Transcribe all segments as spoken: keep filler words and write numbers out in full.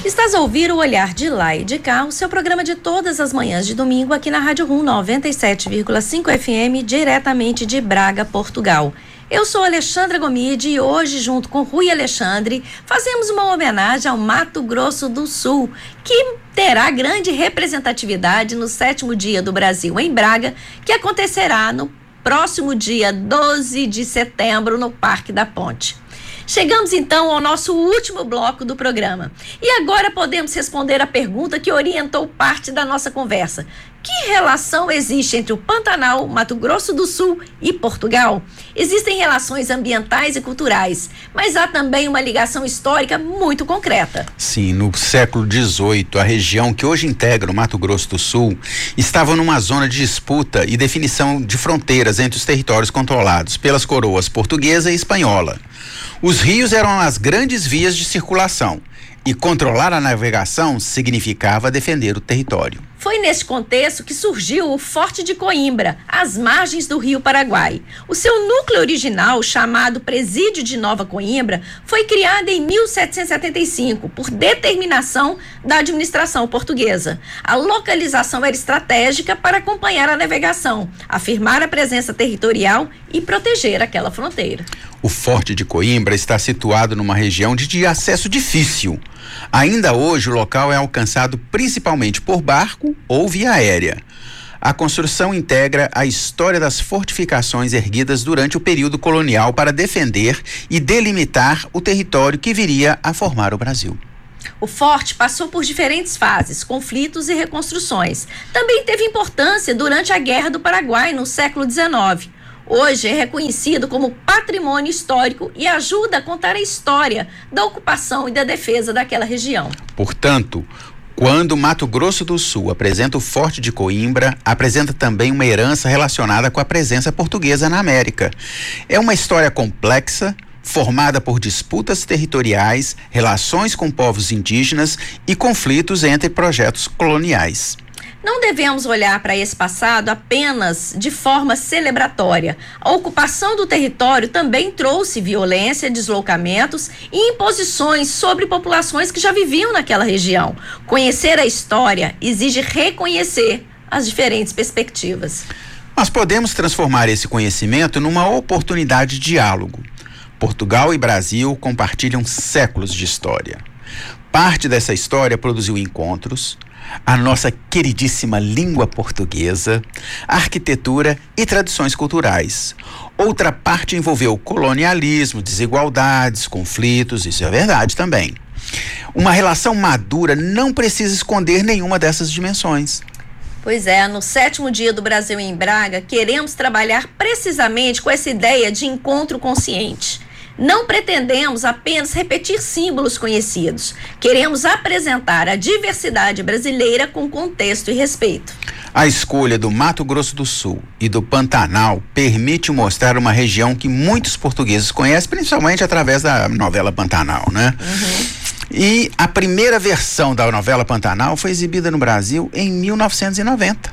Estás a ouvir o Olhar de Lá e de Cá, o seu programa de todas as manhãs de domingo aqui na Rádio Rum noventa e sete vírgula cinco F M, diretamente de Braga, Portugal. Eu sou Alexandra Gomide e hoje, junto com Rui Alexandre, fazemos uma homenagem ao Mato Grosso do Sul, que terá grande representatividade no sétimo Dia do Brasil em Braga, que acontecerá no próximo dia doze de setembro no Parque da Ponte. Chegamos então ao nosso último bloco do programa. E agora podemos responder a pergunta que orientou parte da nossa conversa. Que relação existe entre o Pantanal, Mato Grosso do Sul e Portugal? Existem relações ambientais e culturais, mas há também uma ligação histórica muito concreta. Sim, no século dezoito, a região que hoje integra o Mato Grosso do Sul estava numa zona de disputa e definição de fronteiras entre os territórios controlados pelas coroas portuguesa e espanhola. Os rios eram as grandes vias de circulação e controlar a navegação significava defender o território. Foi neste contexto que surgiu o Forte de Coimbra, às margens do Rio Paraguai. O seu núcleo original, chamado Presídio de Nova Coimbra, foi criado em mil setecentos e setenta e cinco, por determinação da administração portuguesa. A localização era estratégica para acompanhar a navegação, afirmar a presença territorial e proteger aquela fronteira. O Forte de Coimbra está situado numa região de, de acesso difícil. Ainda hoje, o local é alcançado principalmente por barco ou via aérea. A construção integra a história das fortificações erguidas durante o período colonial para defender e delimitar o território que viria a formar o Brasil. O forte passou por diferentes fases, conflitos e reconstruções. Também teve importância durante a Guerra do Paraguai, no século dezenove. Hoje é reconhecido como patrimônio histórico e ajuda a contar a história da ocupação e da defesa daquela região. Portanto, quando Mato Grosso do Sul apresenta o Forte de Coimbra, apresenta também uma herança relacionada com a presença portuguesa na América. É uma história complexa, formada por disputas territoriais, relações com povos indígenas e conflitos entre projetos coloniais. Não devemos olhar para esse passado apenas de forma celebratória. A ocupação do território também trouxe violência, deslocamentos e imposições sobre populações que já viviam naquela região. Conhecer a história exige reconhecer as diferentes perspectivas. Nós podemos transformar esse conhecimento numa oportunidade de diálogo. Portugal e Brasil compartilham séculos de história. Parte dessa história produziu encontros, a nossa queridíssima língua portuguesa, arquitetura e tradições culturais. Outra parte envolveu colonialismo, desigualdades, conflitos, isso é verdade também. Uma relação madura não precisa esconder nenhuma dessas dimensões. Pois é, no sétimo Dia do Brasil em Braga, queremos trabalhar precisamente com essa ideia de encontro consciente. Não pretendemos apenas repetir símbolos conhecidos. Queremos apresentar a diversidade brasileira com contexto e respeito. A escolha do Mato Grosso do Sul e do Pantanal permite mostrar uma região que muitos portugueses conhecem, principalmente através da novela Pantanal, né? Uhum. E a primeira versão da novela Pantanal foi exibida no Brasil em mil novecentos e noventa.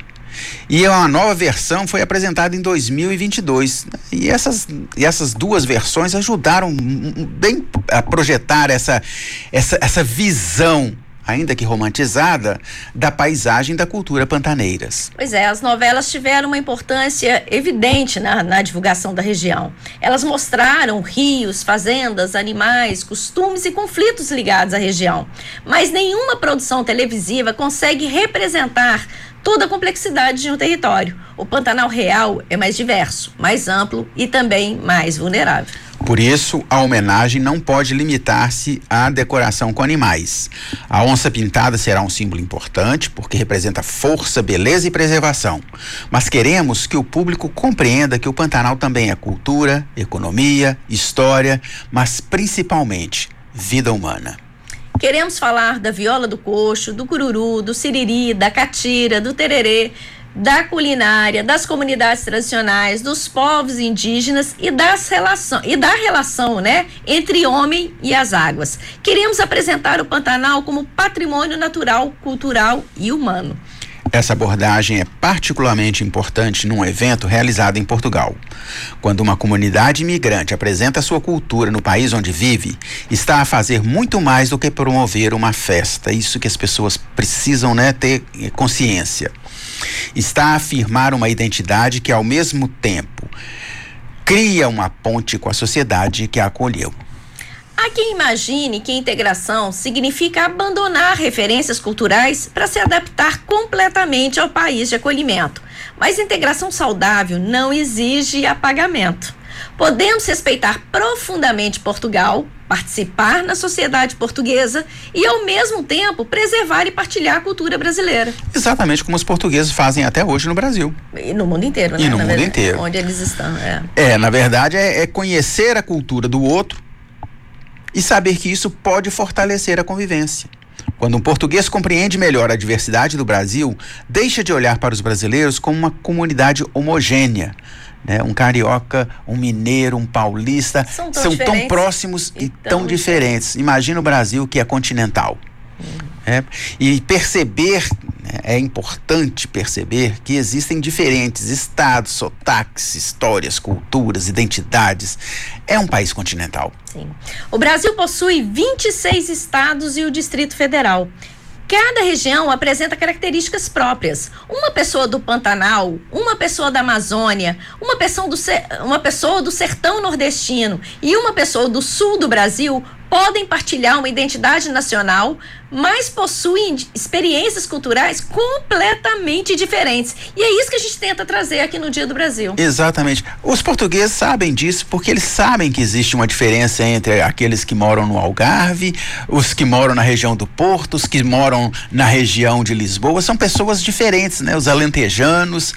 E uma nova versão foi apresentada em dois mil e vinte e dois. E essas, e essas duas versões ajudaram bem a projetar essa, essa, essa visão, ainda que romantizada, da paisagem da cultura pantaneiras. Pois é, as novelas tiveram uma importância evidente na, na divulgação da região. Elas mostraram rios, fazendas, animais, costumes e conflitos ligados à região. Mas nenhuma produção televisiva consegue representar toda a complexidade de um território. O Pantanal real é mais diverso, mais amplo e também mais vulnerável. Por isso, a homenagem não pode limitar-se à decoração com animais. A onça pintada será um símbolo importante, porque representa força, beleza e preservação. Mas queremos que o público compreenda que o Pantanal também é cultura, economia, história, mas principalmente vida humana. Queremos falar da viola do coxo, do cururu, do siriri, da catira, do tererê, da culinária, das comunidades tradicionais, dos povos indígenas e, das relação, e da relação, né, entre homem e as águas. Queremos apresentar o Pantanal como patrimônio natural, cultural e humano. Essa abordagem é particularmente importante num evento realizado em Portugal. Quando uma comunidade imigrante apresenta sua cultura no país onde vive, está a fazer muito mais do que promover uma festa. Isso que as pessoas precisam, né, ter consciência. Está a afirmar uma identidade que, ao mesmo tempo, cria uma ponte com a sociedade que a acolheu. Há quem imagine que integração significa abandonar referências culturais para se adaptar completamente ao país de acolhimento. Mas integração saudável não exige apagamento. Podemos respeitar profundamente Portugal, participar na sociedade portuguesa e, ao mesmo tempo, preservar e partilhar a cultura brasileira. Exatamente como os portugueses fazem até hoje no Brasil. E no mundo inteiro, né? E no na mundo verdade, inteiro. Onde eles estão, é. É, na verdade, é, é conhecer a cultura do outro e saber que isso pode fortalecer a convivência. Quando um português compreende melhor a diversidade do Brasil, deixa de olhar para os brasileiros como uma comunidade homogênea. Né? Um carioca, um mineiro, um paulista são tão, são tão próximos e, e tão, tão diferentes. Imagina o Brasil, que é continental. Hum. É? E perceber, né, é importante perceber que existem diferentes estados, sotaques, histórias, culturas, identidades. É um país continental. Sim. O Brasil possui vinte e seis estados e o Distrito Federal. Cada região apresenta características próprias. Uma pessoa do Pantanal, uma pessoa da Amazônia, uma pessoa do, uma pessoa do sertão nordestino e uma pessoa do sul do Brasil podem partilhar uma identidade nacional, mas possuem experiências culturais completamente diferentes. E é isso que a gente tenta trazer aqui no Dia do Brasil. Exatamente. Os portugueses sabem disso porque eles sabem que existe uma diferença entre aqueles que moram no Algarve, os que moram na região do Porto, os que moram na região de Lisboa. São pessoas diferentes, né? Os alentejanos.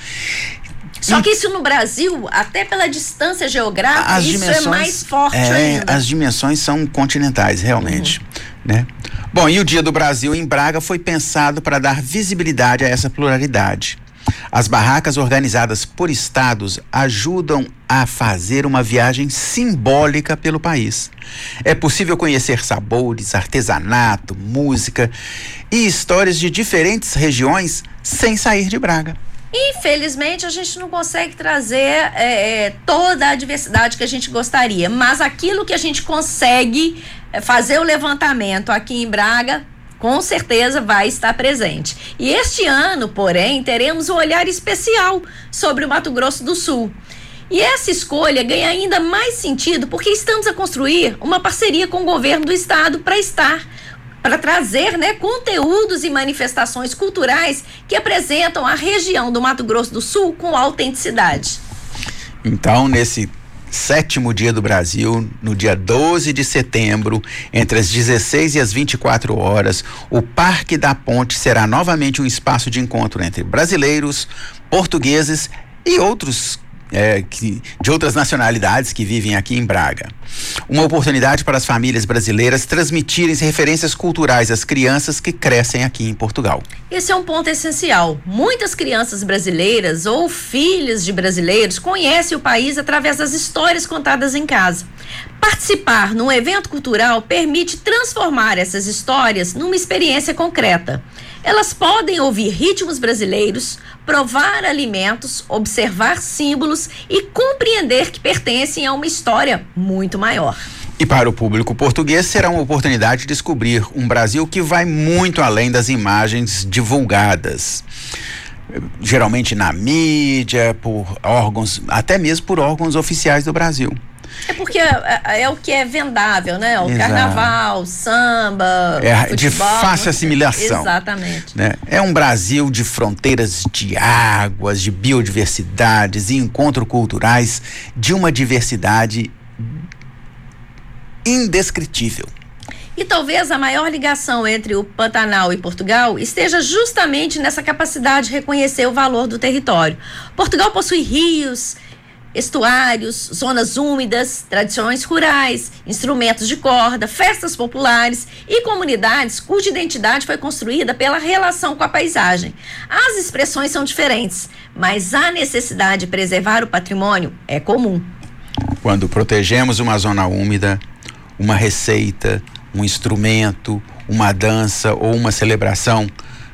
Só que isso no Brasil, até pela distância geográfica, as isso é mais forte é, ainda. As dimensões são continentais, realmente. Uhum. Né? Bom, e o Dia do Brasil em Braga foi pensado para dar visibilidade a essa pluralidade. As barracas organizadas por estados ajudam a fazer uma viagem simbólica pelo país. É possível conhecer sabores, artesanato, música e histórias de diferentes regiões sem sair de Braga. Infelizmente, a gente não consegue trazer é, é, toda a diversidade que a gente gostaria, mas aquilo que a gente consegue é, fazer o levantamento aqui em Braga, com certeza vai estar presente. E este ano, porém, teremos um olhar especial sobre o Mato Grosso do Sul. E essa escolha ganha ainda mais sentido porque estamos a construir uma parceria com o governo do estado para estar para trazer, né, conteúdos e manifestações culturais que apresentam a região do Mato Grosso do Sul com autenticidade. Então, nesse sétimo Dia do Brasil, no dia doze de setembro, entre as dezesseis e as vinte e quatro horas, o Parque da Ponte será novamente um espaço de encontro entre brasileiros, portugueses e outros É, que, de outras nacionalidades que vivem aqui em Braga. Uma oportunidade para as famílias brasileiras transmitirem referências culturais às crianças que crescem aqui em Portugal. Esse é um ponto essencial. Muitas crianças brasileiras ou filhas de brasileiros conhecem o país através das histórias contadas em casa. Participar num evento cultural permite transformar essas histórias numa experiência concreta. Elas podem ouvir ritmos brasileiros, provar alimentos, observar símbolos e compreender que pertencem a uma história muito maior. E para o público português será uma oportunidade de descobrir um Brasil que vai muito além das imagens divulgadas. Geralmente na mídia, por órgãos, até mesmo por órgãos oficiais do Brasil. É porque é, é, é o que é vendável, né? O Exato. Carnaval, samba, é futebol, de fácil assimilação. Exatamente. Né? É um Brasil de fronteiras de águas, de biodiversidades e encontros culturais de uma diversidade indescritível. E talvez a maior ligação entre o Pantanal e Portugal esteja justamente nessa capacidade de reconhecer o valor do território. Portugal possui rios, estuários, zonas úmidas, tradições rurais, instrumentos de corda, festas populares e comunidades cuja identidade foi construída pela relação com a paisagem. As expressões são diferentes, mas a necessidade de preservar o patrimônio é comum. Quando protegemos uma zona úmida, uma receita, um instrumento, uma dança ou uma celebração,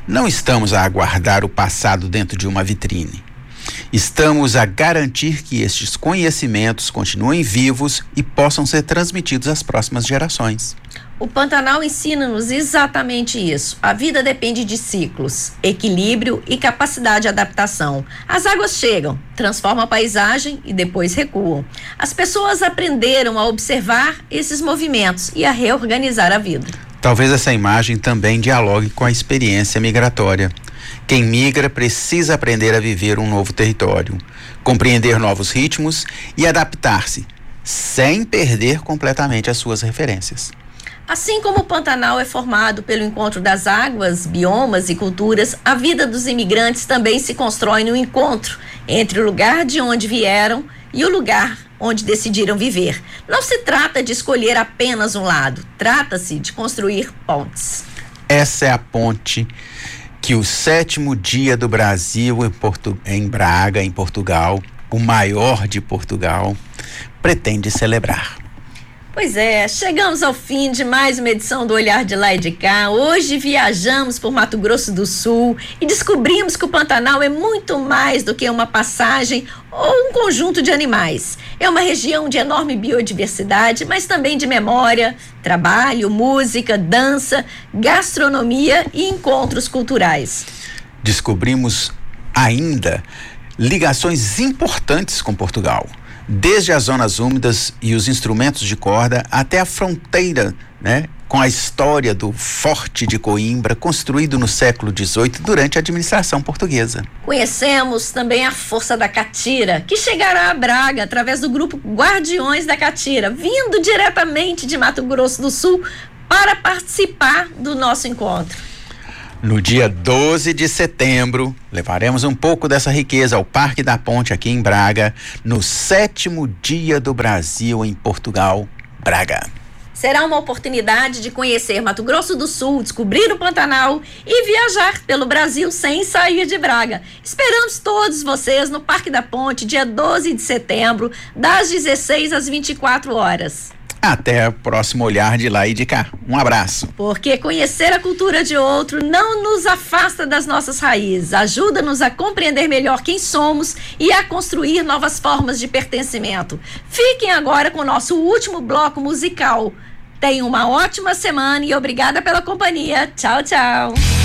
Não estamos a aguardar o passado dentro de uma vitrine. Estamos a garantir que estes conhecimentos continuem vivos e possam ser transmitidos às próximas gerações. O Pantanal ensina-nos exatamente isso. A vida depende de ciclos, equilíbrio e capacidade de adaptação. As águas chegam, transformam a paisagem e depois recuam. As pessoas aprenderam a observar esses movimentos e a reorganizar a vida. Talvez essa imagem também dialogue com a experiência migratória. Quem migra precisa aprender a viver um novo território, compreender novos ritmos e adaptar-se, sem perder completamente as suas referências. Assim como o Pantanal é formado pelo encontro das águas, biomas e culturas, a vida dos imigrantes também se constrói no encontro entre o lugar de onde vieram e o lugar onde decidiram viver. Não se trata de escolher apenas um lado, trata-se de construir pontes. Essa é a ponte que o sétimo dia do Brasil em, Porto, em Braga, em Portugal, o maior de Portugal, pretende celebrar. Pois é, chegamos ao fim de mais uma edição do Olhar de Lá e de Cá. Hoje viajamos por Mato Grosso do Sul e descobrimos que o Pantanal é muito mais do que uma passagem ou um conjunto de animais. É uma região de enorme biodiversidade, mas também de memória, trabalho, música, dança, gastronomia e encontros culturais. Descobrimos ainda ligações importantes com Portugal. Desde as zonas úmidas e os instrumentos de corda até a fronteira, né, com a história do Forte de Coimbra, construído no século dezoito durante a administração portuguesa. Conhecemos também a força da catira, que chegará a Braga através do grupo Guardiões da Catira, vindo diretamente de Mato Grosso do Sul para participar do nosso encontro. No dia doze de setembro, levaremos um pouco dessa riqueza ao Parque da Ponte aqui em Braga, no sétimo dia do Brasil em Portugal, Braga. Será uma oportunidade de conhecer Mato Grosso do Sul, descobrir o Pantanal e viajar pelo Brasil sem sair de Braga. Esperamos todos vocês no Parque da Ponte, dia doze de setembro, das dezesseis às vinte e quatro horas. Até o próximo Olhar de Lá e de Cá. Um abraço. Porque conhecer a cultura de outro não nos afasta das nossas raízes, ajuda-nos a compreender melhor quem somos e a construir novas formas de pertencimento. Fiquem agora com o nosso último bloco musical. Tenham uma ótima semana e obrigada pela companhia. Tchau, tchau.